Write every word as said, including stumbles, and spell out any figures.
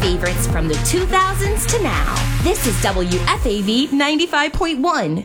favorites from the two thousands to now. This is W F A V ninety-five point one.